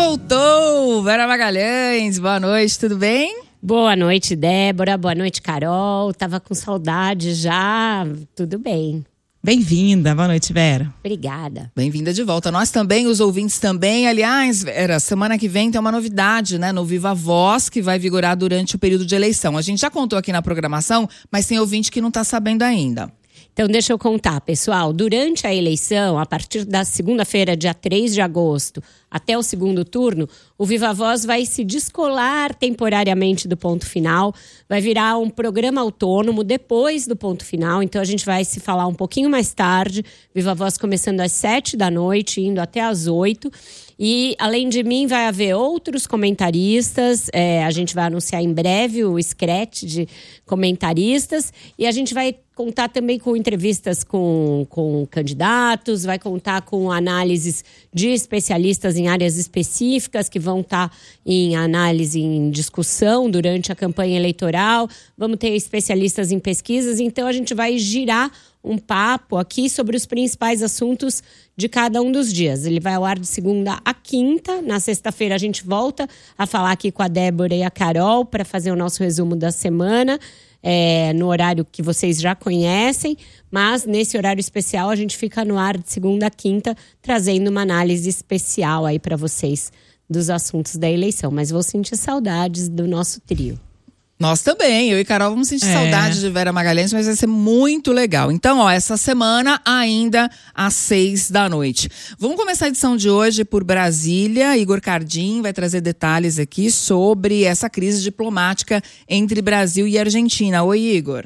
voltou! Vera Magalhães, boa noite, tudo bem? Boa noite, Débora. Boa noite, Carol. Tava com saudade já. Tudo bem. Bem-vinda. Boa noite, Vera. Obrigada. Bem-vinda de volta. Nós também, os ouvintes também. Aliás, Vera, semana que vem tem uma novidade, né? No Viva Voz, que vai vigorar durante o período de eleição. A gente já contou aqui na programação, mas tem ouvinte que não está sabendo ainda. Então, deixa eu contar, pessoal. Durante a eleição, a partir da segunda-feira, dia 3 de agosto, até o segundo turno, o Viva Voz vai se descolar temporariamente do Ponto Final. Vai virar um programa autônomo depois do Ponto Final. Então, a gente vai se falar um pouquinho mais tarde. Viva Voz começando às 7 da noite, indo até às 8. E, além de mim, vai haver outros comentaristas. A gente vai anunciar em breve o scratch de comentaristas. E a gente vai contar também com entrevistas com candidatos, vai contar com análises de especialistas em áreas específicas que vão estar em análise, em discussão durante a campanha eleitoral. Vamos ter especialistas em pesquisas, então a gente vai girar um papo aqui sobre os principais assuntos de cada um dos dias. Ele vai ao ar de segunda a quinta. Na sexta-feira a gente volta a falar aqui com a Débora e a Carol para fazer o nosso resumo da semana. No horário que vocês já conhecem, mas nesse horário especial a gente fica no ar de segunda a quinta trazendo uma análise especial aí para vocês dos assuntos da eleição, mas vou sentir saudades do nosso trio. Nós também, eu e Carol vamos sentir saudade de Vera Magalhães, mas vai ser muito legal. Então, essa semana ainda às 6 da noite. Vamos começar a edição de hoje por Brasília. Igor Cardim vai trazer detalhes aqui sobre essa crise diplomática entre Brasil e Argentina. Oi, Igor.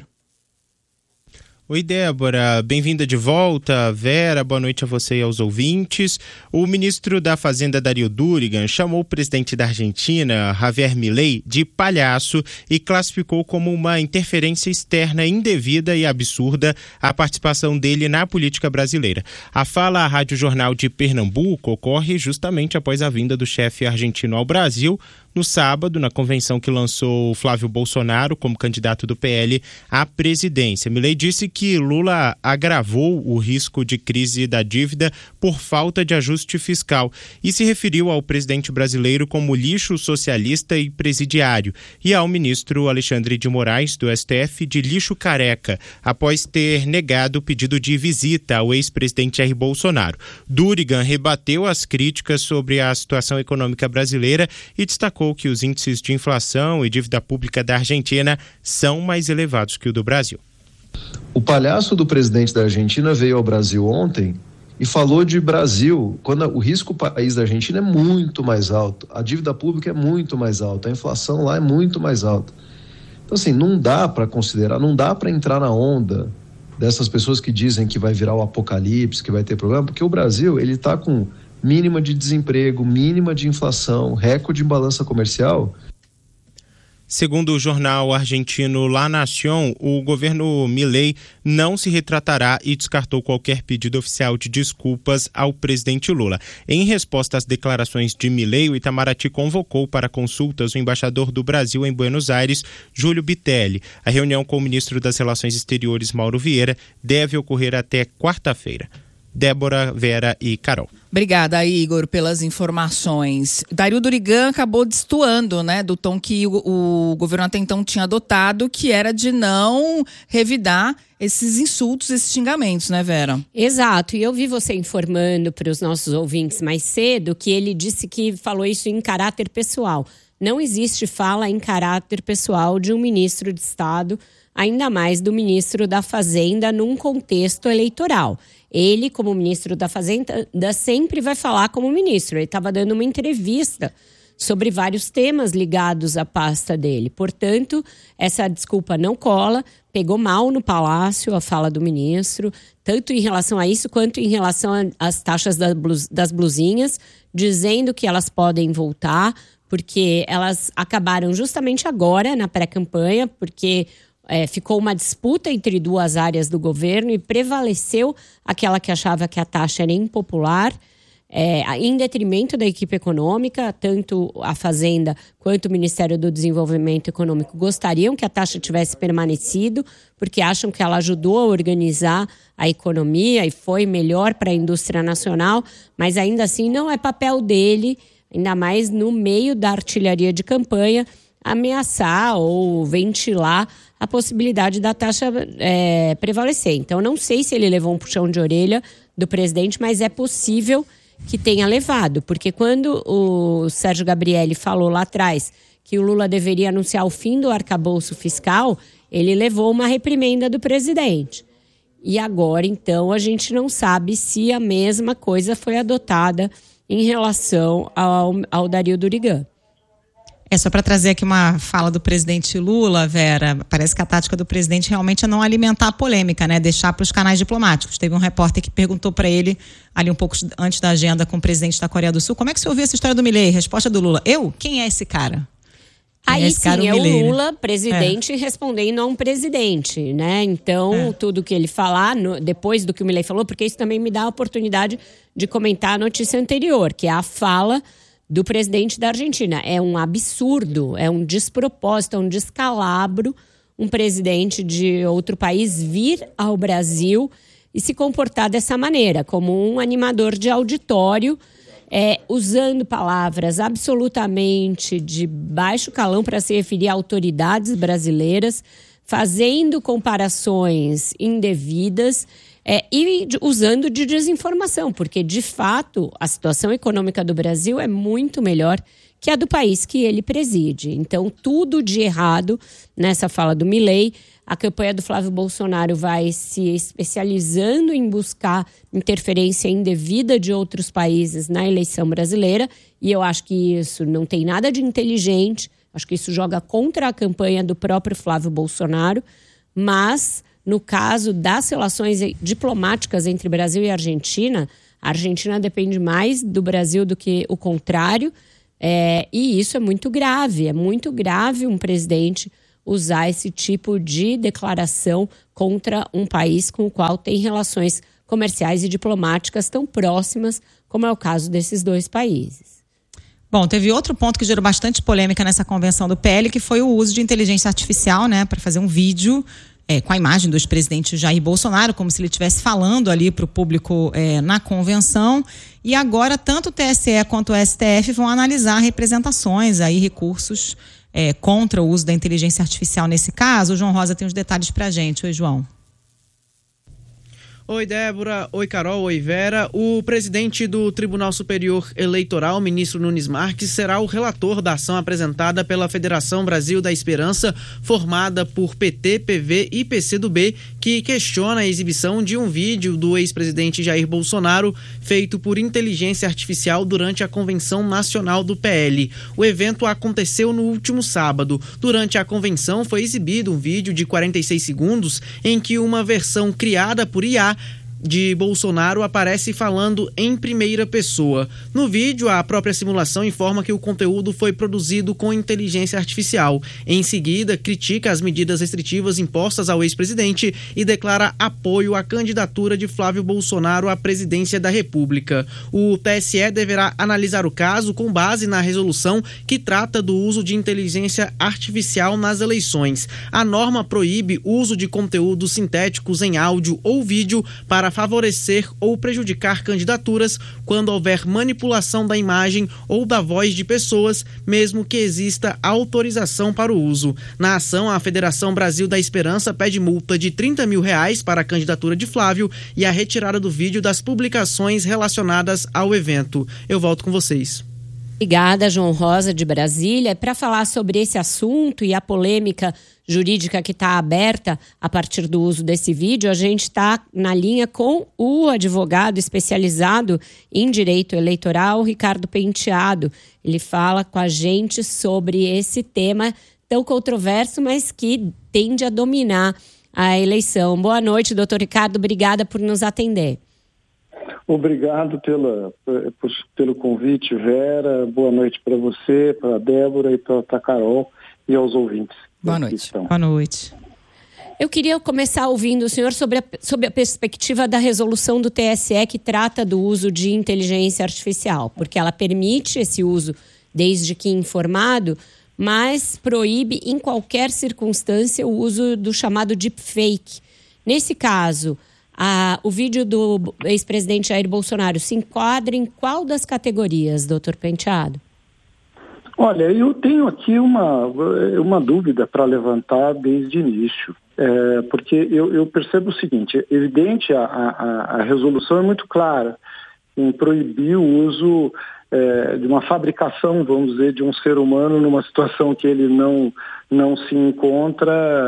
Oi, Débora. Bem-vinda de volta. Vera, boa noite a você e aos ouvintes. O ministro da Fazenda, Dario Durigan, chamou o presidente da Argentina, Javier Milei, de palhaço e classificou como uma interferência externa indevida e absurda a participação dele na política brasileira. A fala à Rádio Jornal de Pernambuco ocorre justamente após a vinda do chefe argentino ao Brasil, no sábado, na convenção que lançou Flávio Bolsonaro como candidato do PL à presidência. Milei disse que Lula agravou o risco de crise da dívida por falta de ajuste fiscal e se referiu ao presidente brasileiro como lixo socialista e presidiário e ao ministro Alexandre de Moraes, do STF, de lixo careca, após ter negado o pedido de visita ao ex-presidente Jair Bolsonaro. Durigan rebateu as críticas sobre a situação econômica brasileira e destacou que os índices de inflação e dívida pública da Argentina são mais elevados que o do Brasil. O palhaço do presidente da Argentina veio ao Brasil ontem e falou de Brasil, quando o risco país da Argentina é muito mais alto, a dívida pública é muito mais alta, a inflação lá é muito mais alta. Então, assim, não dá para considerar, não dá para entrar na onda dessas pessoas que dizem que vai virar o apocalipse, que vai ter problema, porque o Brasil, ele está com mínima de desemprego, mínima de inflação, recorde em balança comercial. Segundo o jornal argentino La Nación, o governo Milei não se retratará e descartou qualquer pedido oficial de desculpas ao presidente Lula. Em resposta às declarações de Milei, o Itamaraty convocou para consultas o embaixador do Brasil em Buenos Aires, Júlio Bitelli. A reunião com o ministro das Relações Exteriores, Mauro Vieira, deve ocorrer até quarta-feira. Débora, Vera e Carol. Obrigada, Igor, pelas informações. Dario Durigan acabou destoando, né, do tom que o governo até então tinha adotado, que era de não revidar esses insultos, esses xingamentos, né, Vera? Exato, e eu vi você informando para os nossos ouvintes mais cedo que ele disse que falou isso em caráter pessoal. Não existe fala em caráter pessoal de um ministro de Estado, ainda mais do ministro da Fazenda, num contexto eleitoral. Ele, como ministro da Fazenda, sempre vai falar como ministro. Ele estava dando uma entrevista sobre vários temas ligados à pasta dele. Portanto, essa desculpa não cola, pegou mal no Palácio a fala do ministro, tanto em relação a isso quanto em relação às taxas das blusinhas, dizendo que elas podem voltar, porque elas acabaram justamente agora, na pré-campanha, porque ficou uma disputa entre duas áreas do governo e prevaleceu aquela que achava que a taxa era impopular, em detrimento da equipe econômica. Tanto a Fazenda quanto o Ministério do Desenvolvimento Econômico gostariam que a taxa tivesse permanecido, porque acham que ela ajudou a organizar a economia e foi melhor para a indústria nacional, mas ainda assim não é papel dele ainda mais no meio da artilharia de campanha, ameaçar ou ventilar a possibilidade da taxa prevalecer. Então, não sei se ele levou um puxão de orelha do presidente, mas é possível que tenha levado, porque quando o Sérgio Gabrielli falou lá atrás que o Lula deveria anunciar o fim do arcabouço fiscal, ele levou uma reprimenda do presidente. E agora, então, a gente não sabe se a mesma coisa foi adotada em relação ao Dario Durigan. Só para trazer aqui uma fala do presidente Lula, Vera, parece que a tática do presidente realmente é não alimentar a polêmica, né? Deixar para os canais diplomáticos. Teve um repórter que perguntou para ele, ali um pouco antes da agenda com o presidente da Coreia do Sul, como é que você ouviu essa história do Milei? Resposta do Lula, Quem é esse cara? Aí sim, é o Lula, presidente, respondendo a um presidente, né? Então, tudo que ele falar, depois do que o Milei falou, porque isso também me dá a oportunidade de comentar a notícia anterior, que é a fala do presidente da Argentina. É um absurdo, é um despropósito, é um descalabro um presidente de outro país vir ao Brasil e se comportar dessa maneira, como um animador de auditório, usando palavras absolutamente de baixo calão para se referir a autoridades brasileiras, fazendo comparações indevidas e usando de desinformação, porque, de fato, a situação econômica do Brasil é muito melhor que a do país que ele preside. Então, tudo de errado nessa fala do Milei. A campanha do Flávio Bolsonaro vai se especializando em buscar interferência indevida de outros países na eleição brasileira, e eu acho que isso não tem nada de inteligente, acho que isso joga contra a campanha do próprio Flávio Bolsonaro, mas no caso das relações diplomáticas entre Brasil e Argentina, a Argentina depende mais do Brasil do que o contrário, e isso é muito grave um presidente usar esse tipo de declaração contra um país com o qual tem relações comerciais e diplomáticas tão próximas, como é o caso desses dois países. Bom, teve outro ponto que gerou bastante polêmica nessa convenção do PL, que foi o uso de inteligência artificial, né, para fazer um vídeo com a imagem do ex-presidente Jair Bolsonaro, como se ele estivesse falando ali para o público na convenção. E agora, tanto o TSE quanto o STF vão analisar representações, aí, recursos contra o uso da inteligência artificial nesse caso. O João Rosa tem os detalhes para a gente. Oi, João. Oi, Débora. Oi, Carol. Oi, Vera. O presidente do Tribunal Superior Eleitoral, ministro Nunes Marques, será o relator da ação apresentada pela Federação Brasil da Esperança, formada por PT, PV e PCdoB, que questiona a exibição de um vídeo do ex-presidente Jair Bolsonaro feito por inteligência artificial durante a Convenção Nacional do PL. O evento aconteceu no último sábado. Durante a convenção foi exibido um vídeo de 46 segundos em que uma versão criada por IA de Bolsonaro aparece falando em primeira pessoa. No vídeo, a própria simulação informa que o conteúdo foi produzido com inteligência artificial. Em seguida, critica as medidas restritivas impostas ao ex-presidente e declara apoio à candidatura de Flávio Bolsonaro à presidência da República. O TSE deverá analisar o caso com base na resolução que trata do uso de inteligência artificial nas eleições. A norma proíbe o uso de conteúdos sintéticos em áudio ou vídeo para favorecer ou prejudicar candidaturas quando houver manipulação da imagem ou da voz de pessoas, mesmo que exista autorização para o uso. Na ação, a Federação Brasil da Esperança pede multa de R$30 mil para a candidatura de Flávio e a retirada do vídeo das publicações relacionadas ao evento. Eu volto com vocês. Obrigada, João Rosa, de Brasília. Para falar sobre esse assunto e a polêmica jurídica que está aberta a partir do uso desse vídeo, a gente está na linha com o advogado especializado em direito eleitoral, Ricardo Penteado. Ele fala com a gente sobre esse tema tão controverso, mas que tende a dominar a eleição. Boa noite, doutor Ricardo. Obrigada por nos atender. Obrigado pelo convite, Vera. Boa noite para você, para a Débora e para a Carol e aos ouvintes. Boa noite. Boa noite. Eu queria começar ouvindo o senhor sobre a perspectiva da resolução do TSE que trata do uso de inteligência artificial, porque ela permite esse uso desde que informado, mas proíbe em qualquer circunstância o uso do chamado deepfake. Nesse caso, O vídeo do ex-presidente Jair Bolsonaro se enquadra em qual das categorias, doutor Penteado? Olha, eu tenho aqui uma dúvida para levantar desde o início, porque eu percebo o seguinte: é evidente, a resolução é muito clara em proibir o uso de uma fabricação, vamos dizer, de um ser humano numa situação que ele não se encontra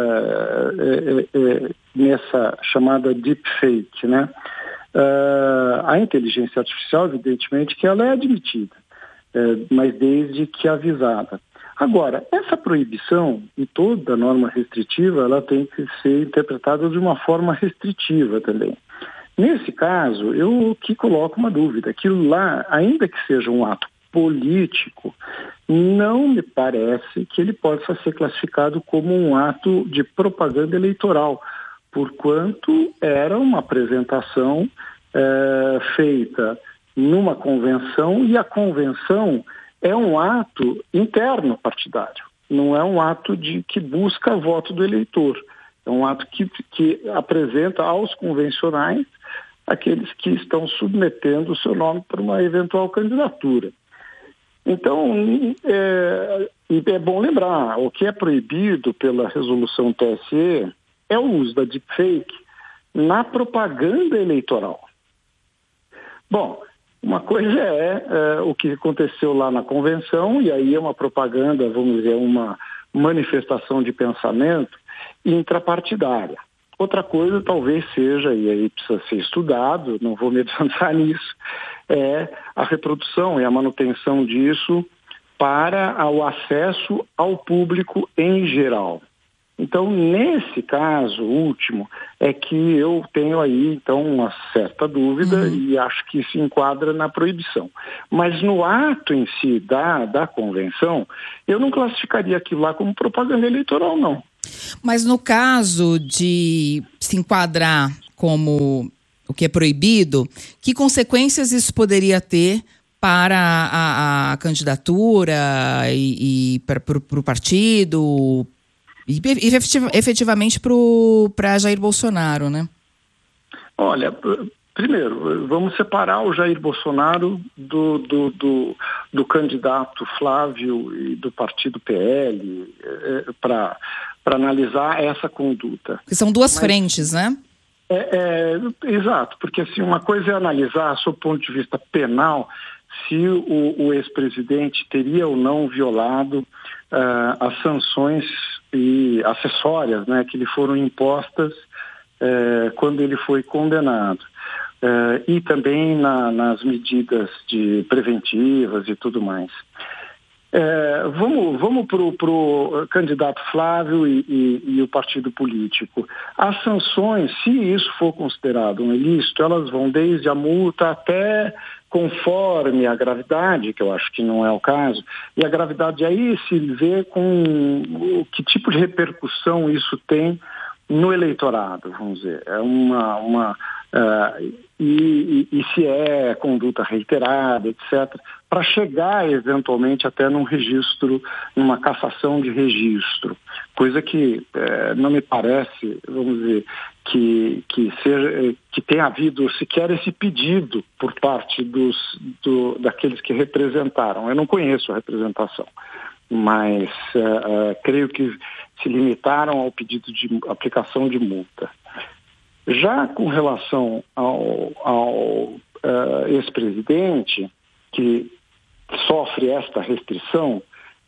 nessa chamada deepfake, né? A inteligência artificial, evidentemente, que ela é admitida, mas desde que avisada. Agora, essa proibição e toda norma restritiva, ela tem que ser interpretada de uma forma restritiva também. Nesse caso, eu aqui coloco uma dúvida. Aquilo lá, ainda que seja um ato político, não me parece que ele possa ser classificado como um ato de propaganda eleitoral, porquanto era uma apresentação feita numa convenção, e a convenção é um ato interno partidário, não é um ato que busca voto do eleitor. É um ato que apresenta aos convencionais aqueles que estão submetendo o seu nome para uma eventual candidatura. Então, é bom lembrar, o que é proibido pela resolução TSE é o uso da deepfake na propaganda eleitoral. Bom, uma coisa é o que aconteceu lá na convenção, e aí é uma propaganda, vamos dizer, uma manifestação de pensamento intrapartidária. Outra coisa talvez seja, e aí precisa ser estudado, não vou me adiantar nisso, é a reprodução e a manutenção disso para o acesso ao público em geral. Então, nesse caso último, é que eu tenho aí, então, uma certa dúvida e acho que se enquadra na proibição. Mas no ato em si da convenção, eu não classificaria aquilo lá como propaganda eleitoral, não. Mas no caso de se enquadrar como o que é proibido, que consequências isso poderia ter para a candidatura e para o partido e efetivamente para Jair Bolsonaro, né? Olha, primeiro, vamos separar o Jair Bolsonaro do candidato Flávio e do partido PL para analisar essa conduta. Que são duas frentes, né? Exato, porque assim, uma coisa é analisar, sob o ponto de vista penal, se o ex-presidente teria ou não violado as sanções e acessórias, né, que lhe foram impostas quando ele foi condenado. E também nas medidas preventivas e tudo mais. Vamos para o candidato Flávio e o partido político. As sanções, se isso for considerado um ilícito, elas vão desde a multa até conforme a gravidade, que eu acho que não é o caso, e a gravidade aí se vê com que tipo de repercussão isso tem no eleitorado, vamos dizer. E se é conduta reiterada, etc., para chegar eventualmente até num registro, numa cassação de registro, coisa que não me parece, vamos dizer, que tenha havido sequer esse pedido por parte daqueles que representaram. Eu não conheço a representação, mas creio que se limitaram ao pedido de aplicação de multa. Já com relação ao ex-presidente, que sofre esta restrição,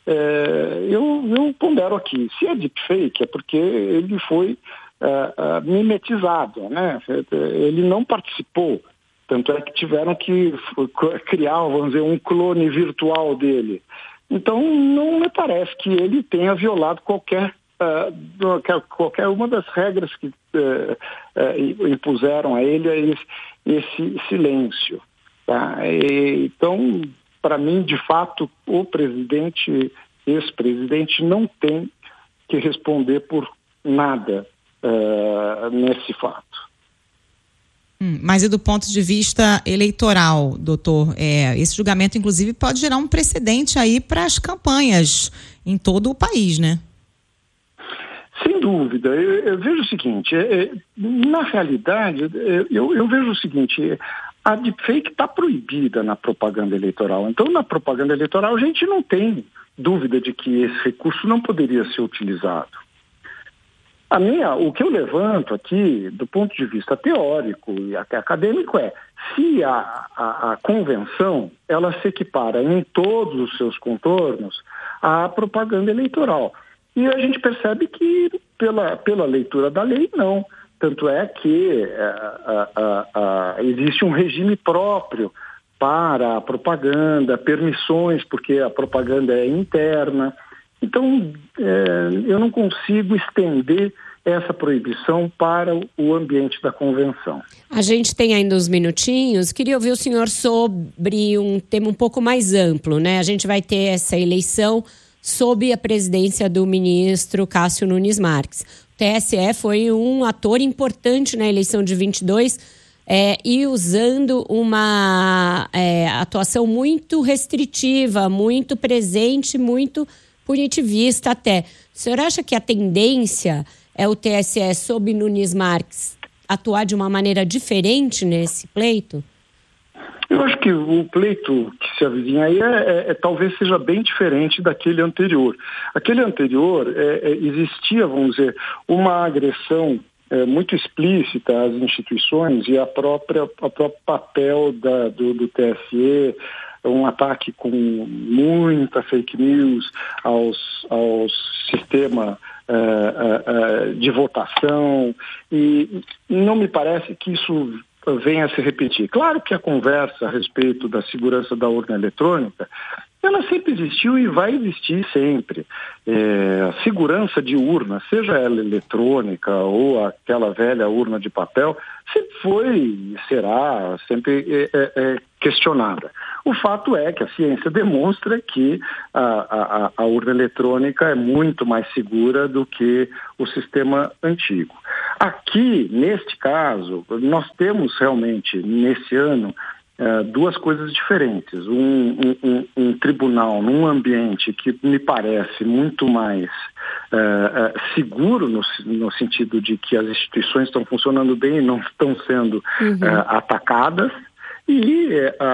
eu pondero aqui, se é deepfake, é porque ele foi mimetizado, né? Ele não participou, tanto é que tiveram que criar, vamos dizer, um clone virtual dele. Então, não me parece que ele tenha violado qualquer uma das regras que impuseram a ele esse silêncio. Tá? Então, para mim, de fato, o ex-presidente não tem que responder por nada nesse fato. Mas e do ponto de vista eleitoral, doutor, esse julgamento, inclusive, pode gerar um precedente aí para as campanhas em todo o país, né? Sem dúvida. Eu vejo o seguinte, na realidade, eu vejo o seguinte, a deepfake está proibida na propaganda eleitoral. Então, na propaganda eleitoral, a gente não tem dúvida de que esse recurso não poderia ser utilizado. O que eu levanto aqui, do ponto de vista teórico e até acadêmico, se a convenção ela se equipara em todos os seus contornos à propaganda eleitoral. E a gente percebe que, pela leitura da lei, não. Tanto é que existe um regime próprio para a propaganda, permissões, porque a propaganda é interna. Então, eu não consigo estender essa proibição para o ambiente da convenção. A gente tem ainda uns minutinhos. Queria ouvir o senhor sobre um tema um pouco mais amplo, né? A gente vai ter essa eleição sob a presidência do ministro Cássio Nunes Marques. O TSE foi um ator importante na eleição de 22 e usando uma atuação muito restritiva, muito presente, muito punitivista até. O senhor acha que a tendência é o TSE sob Nunes Marques atuar de uma maneira diferente nesse pleito? Eu acho que o pleito que se avizinha aí talvez seja bem diferente daquele anterior. Aquele anterior existia, vamos dizer, uma agressão muito explícita às instituições e a próprio papel do TSE, um ataque com muita fake news ao sistema de votação, e não me parece que isso venha a se repetir. Claro que a conversa a respeito da segurança da urna eletrônica, ela sempre existiu e vai existir sempre. A segurança de urna, seja ela eletrônica ou aquela velha urna de papel, sempre foi e será sempre questionada. O fato é que a ciência demonstra que a urna eletrônica é muito mais segura do que o sistema antigo. Aqui, neste caso, nós temos realmente, nesse ano, duas coisas diferentes. Um tribunal num ambiente que me parece muito mais seguro no sentido de que as instituições estão funcionando bem e não estão sendo atacadas, e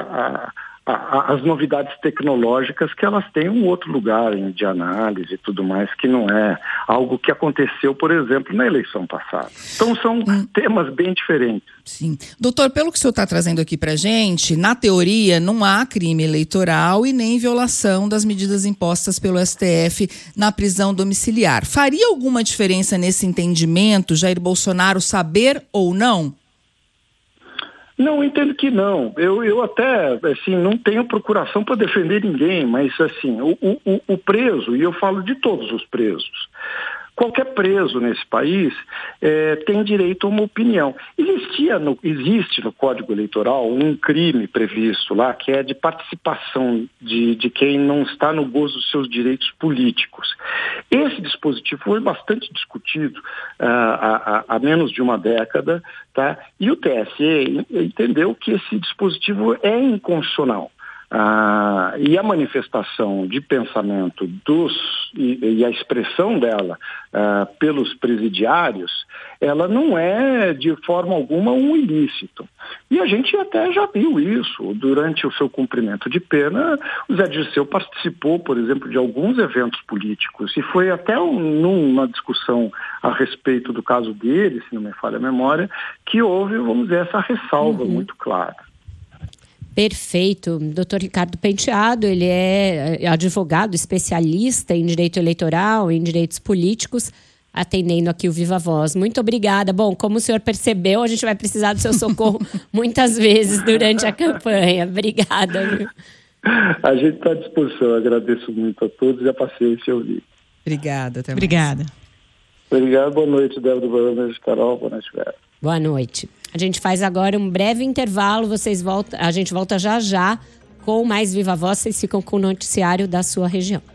as novidades tecnológicas que elas têm um outro lugar de análise e tudo mais, que não é algo que aconteceu, por exemplo, na eleição passada. Então são temas bem diferentes. Sim. Doutor, pelo que o senhor está trazendo aqui pra gente, na teoria não há crime eleitoral e nem violação das medidas impostas pelo STF na prisão domiciliar. Faria alguma diferença nesse entendimento, Jair Bolsonaro saber ou não? Não, entendo que não. Eu até, assim, não tenho procuração para defender ninguém, mas, assim, o preso, e eu falo de todos os presos, qualquer preso nesse país tem direito a uma opinião. Existe no Código Eleitoral um crime previsto lá, que é de participação de quem não está no gozo dos seus direitos políticos. Esse dispositivo foi bastante discutido há menos de uma década, tá? E o TSE entendeu que esse dispositivo é inconstitucional. E a manifestação de pensamento e a expressão dela pelos presidiários, ela não é de forma alguma um ilícito. E a gente até já viu isso durante o seu cumprimento de pena. O Zé Dirceu participou, por exemplo, de alguns eventos políticos e foi até numa discussão a respeito do caso dele, se não me falha a memória, que houve, vamos dizer, essa ressalva muito clara. Perfeito. Dr. Ricardo Penteado, ele é advogado, especialista em direito eleitoral, em direitos políticos, atendendo aqui o Viva Voz. Muito obrigada. Bom, como o senhor percebeu, a gente vai precisar do seu socorro muitas vezes durante a campanha. Obrigada. Viu? A gente está à disposição. Eu agradeço muito a todos e a paciência em ouvir. Obrigada. Até mais. Obrigada. Obrigado. Boa noite, Débora. Boa noite, Carol. Boa noite, Vera. Boa noite. A gente faz agora um breve intervalo, a gente volta já com mais Viva Voz, vocês ficam com o noticiário da sua região.